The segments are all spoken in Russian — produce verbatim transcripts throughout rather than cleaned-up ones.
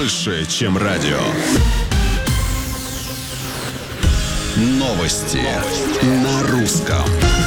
больше, чем радио. Новости, Новости. На русском.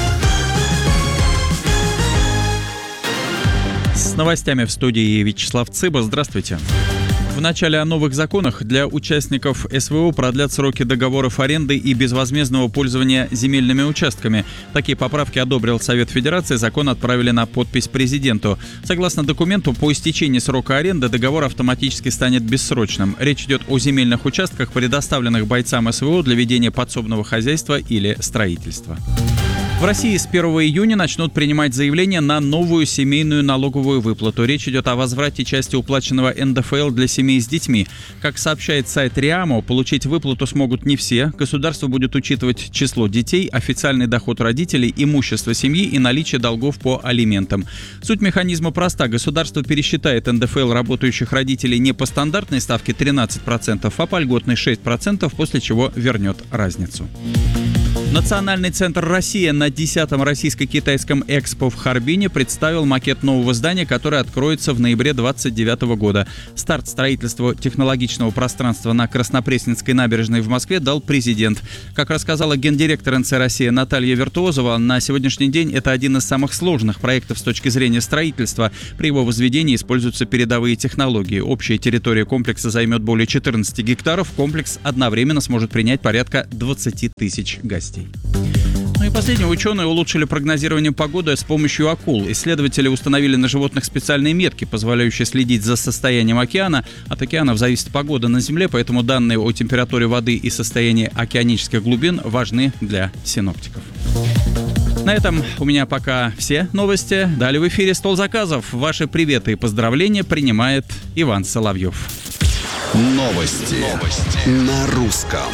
С новостями в студии Вячеслав Цыба. Здравствуйте. В начале о новых законах для участников СВО продлят сроки договоров аренды и безвозмездного пользования земельными участками. Такие поправки одобрил Совет Федерации, закон отправили на подпись президенту. Согласно документу, по истечении срока аренды договор автоматически станет бессрочным. Речь идет о земельных участках, предоставленных бойцам СВО для ведения подсобного хозяйства или строительства. В России с первого июня начнут принимать заявления на новую семейную налоговую выплату. Речь идет о возврате части уплаченного эн дэ эф эл для семей с детьми. Как сообщает сайт РИАМО, получить выплату смогут не все. Государство будет учитывать число детей, официальный доход родителей, имущество семьи и наличие долгов по алиментам. Суть механизма проста. Государство пересчитает эн дэ эф эл работающих родителей не по стандартной ставке тринадцать процентов, а по льготной шесть процентов, после чего вернет разницу. Национальный центр «Россия» на десятом российско-китайском экспо в Харбине представил макет нового здания, которое откроется в ноябре двадцать девятого года. Старт строительства технологичного пространства на Краснопресненской набережной в Москве дал президент. Как рассказала гендиректор эн цэ «Россия» Наталья Виртуозова, на сегодняшний день это один из самых сложных проектов с точки зрения строительства. При его возведении используются передовые технологии. Общая территория комплекса займет более четырнадцати гектаров. Комплекс одновременно сможет принять порядка двадцати тысяч гостей. Ну и последнее. Ученые улучшили прогнозирование погоды с помощью акул. Исследователи установили на животных специальные метки, позволяющие следить за состоянием океана. От океанов зависит погода на Земле, поэтому данные о температуре воды и состоянии океанических глубин важны для синоптиков. На этом у меня пока все новости. Далее в эфире «Стол заказов». Ваши приветы и поздравления принимает Иван Соловьев. Новости, Новости. На русском.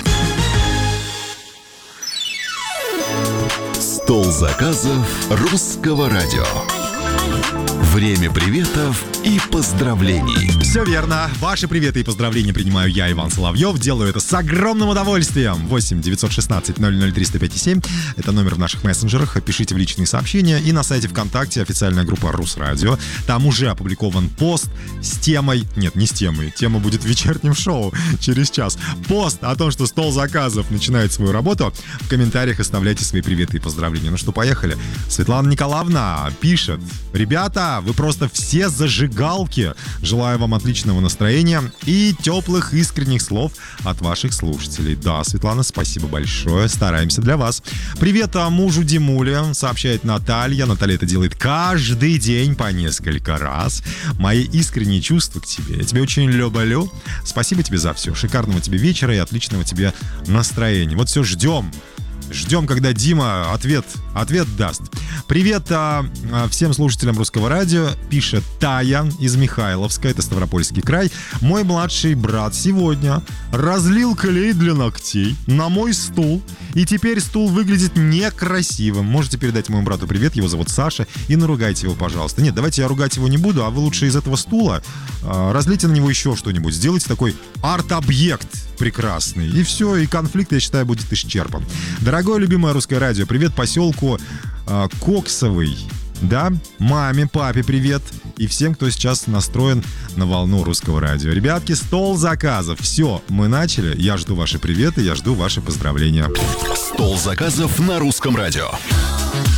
Стол заказов русского радио. Время приветов и поздравлений. Все верно. Ваши приветы и поздравления принимаю я, Иван Соловьев. Делаю это с огромным удовольствием. восемь девятьсот шестнадцать ноль ноль триста пять семь. Это номер в наших мессенджерах. Пишите в личные сообщения. И на сайте ВКонтакте официальная группа Русрадио. Там уже опубликован пост с темой... Нет, не с темой. Тема будет в вечернем шоу через час. Пост о том, что стол заказов начинает свою работу. В комментариях оставляйте свои приветы и поздравления. Ну что, поехали. Светлана Николаевна пишет: ребята, вы просто все зажигалки. Желаю вам отличного настроения и теплых искренних слов от ваших слушателей. Да, Светлана, спасибо большое. Стараемся для вас. Привет мужу Димуле, сообщает Наталья. Наталья это делает каждый день по несколько раз. Мои искренние чувства к тебе. Я тебя очень люблю. Спасибо тебе за все. Шикарного тебе вечера и отличного тебе настроения. Вот все ждем. Ждем, когда Дима ответ, ответ даст. Привет а, всем слушателям Русского радио. Пишет Тая из Михайловска, это Ставропольский край. Мой младший брат сегодня разлил клей для ногтей на мой стул. И теперь стул выглядит некрасивым. Можете передать моему брату привет, его зовут Саша. И наругайте его, пожалуйста. Нет, давайте я ругать его не буду, а вы лучше из этого стула а, разлейте на него еще что-нибудь. Сделайте такой арт-объект прекрасный. И все, и конфликт, я считаю, будет исчерпан. Дорогое любимое Русское радио, привет поселку э, Коксовый, да, маме, папе привет и всем, кто сейчас настроен на волну Русского радио. Ребятки, стол заказов, все, мы начали, я жду ваши приветы, я жду ваши поздравления. Стол заказов на Русском радио.